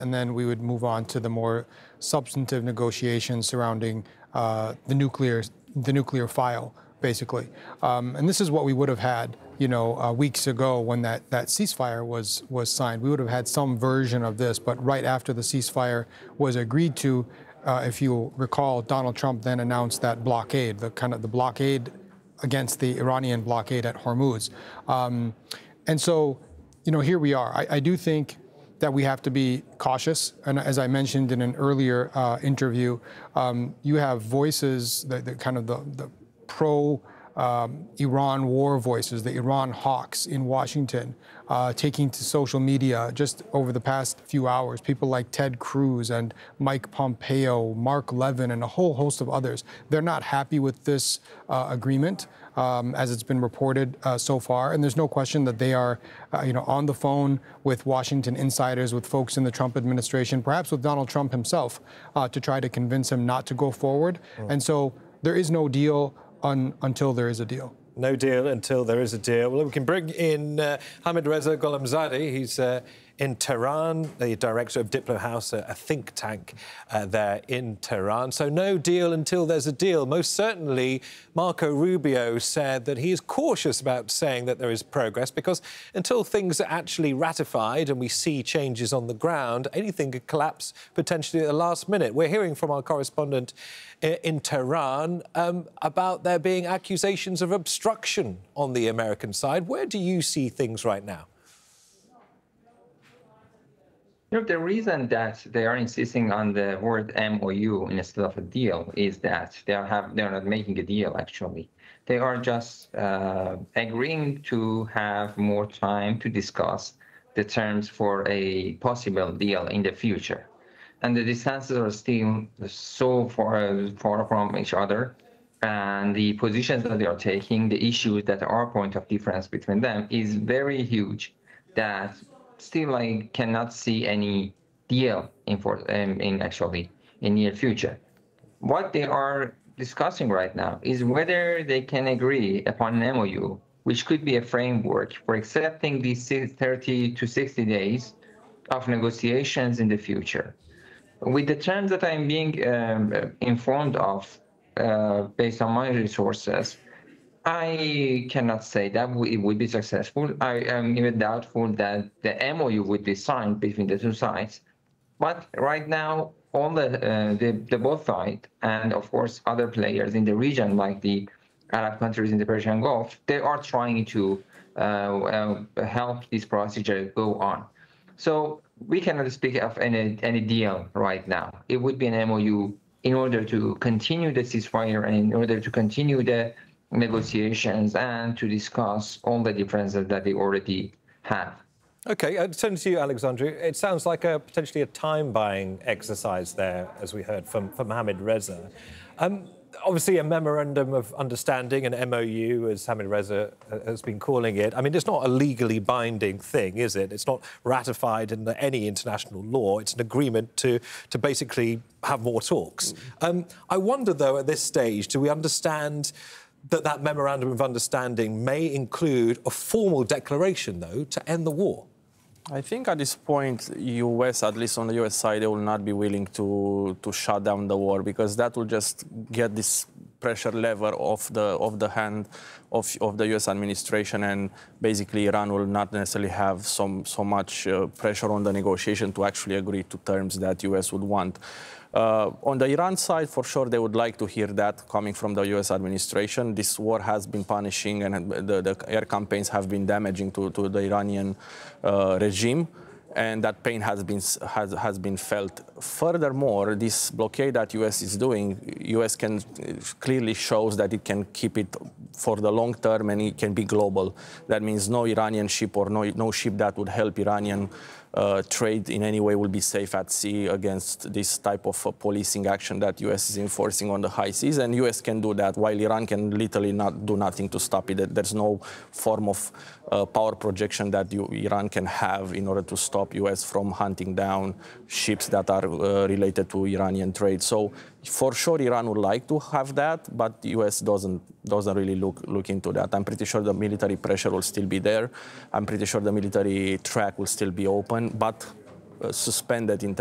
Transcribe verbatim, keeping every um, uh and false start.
and then we would move on to the more substantive negotiations surrounding uh, the nuclear the nuclear file, basically. Um, and this is what we would have had, you know, uh, weeks ago when that, that ceasefire was was signed. We would have had some version of this, but right after the ceasefire was agreed to, uh, if you recall, Donald Trump then announced that blockade, the kind of the blockade against the Iranian blockade at Hormuz. Um, and so, you know, here we are. I, I do think that we have to be cautious. And as I mentioned in an earlier uh, interview, um, you have voices, the, the kind of the, the pro um, Iran war voices, the Iran hawks in Washington, uh, taking to social media just over the past few hours, people like Ted Cruz and Mike Pompeo, Mark Levin, and a whole host of others. They're not happy with this uh, agreement, um, as it's been reported uh, so far. And there's no question that they are, uh, you know, on the phone with Washington insiders, with folks in the Trump administration, perhaps with Donald Trump himself, uh, to try to convince him not to go forward. Mm. And so there is no deal Un, until there is a deal. No deal until there is a deal. Well, we can bring in uh, Hamid Reza Gholamzadeh. He's uh, in Tehran, the director of Diplo House, a, a think tank uh, there in Tehran. So no deal until there's a deal. Most certainly, Marco Rubio said that he is cautious about saying that there is progress because until things are actually ratified and we see changes on the ground, anything could collapse potentially at the last minute. We're hearing from our correspondent in Tehran um, about there being accusations of obstruction on the American side. Where do you see things right now? You know, the reason that they are insisting on the word M O U instead of a deal is that they are have they're not making a deal. Actually, they are just uh, agreeing to have more time to discuss the terms for a possible deal in the future. And the distances are still so far, far from each other. And the positions that they are taking, the issues that are point of difference between them is very huge that still I cannot see any deal in, for, um, in actually in near future. What they are discussing right now is whether they can agree upon an M O U, which could be a framework for accepting these thirty to sixty days of negotiations in the future. With the terms that I'm being um, informed of, uh, based on my resources, I cannot say that it would be successful. I am even doubtful that the M O U would be signed between the two sides. But right now, all the, uh, the, the both sides, and of course other players in the region, like the Arab countries in the Persian Gulf, they are trying to uh, uh, help this procedure go on. So we cannot speak of any, any deal right now. It would be an M O U in order to continue the ceasefire and in order to continue the negotiations and to discuss all the differences that they already have. OK, I'll turn to you, Alexandru. It sounds like a potentially a time-buying exercise there, as we heard from, from Hamid Reza. Um, Obviously, a memorandum of understanding, an M O U, as Hamid Reza has been calling it. I mean, it's not a legally binding thing, is it? It's not ratified in any international law. It's an agreement to, to basically have more talks. Um, I wonder, though, at this stage, do we understand that that memorandum of understanding may include a formal declaration, though, to end the war? I think at this point, U S, at least on the U S side, they will not be willing to to shut down the war because that will just get this pressure lever off the off the hand of of the U S administration, and basically Iran will not necessarily have some so much uh, pressure on the negotiation to actually agree to terms that U S would want. Uh, on the Iran side, for sure, they would like to hear that coming from the U S administration. This war has been punishing, and the, the air campaigns have been damaging to, to the Iranian uh, regime, and that pain has been has has been felt. Furthermore, this blockade that U S is doing, U S can clearly shows that it can keep it for the long term, and it can be global. That means no Iranian ship or no no ship that would help Iranian Uh, trade in any way will be safe at sea against this type of uh, policing action that U S is enforcing on the high seas, and U S can do that while Iran can literally not do nothing to stop it. There's no form of uh, power projection that you, Iran can have in order to stop U S from hunting down ships that are uh, related to Iranian trade. So for sure Iran would like to have that, but U S doesn't doesn't really look look into that. I'm pretty sure the military pressure will still be there. I'm pretty sure the military track will still be open, but uh, suspended in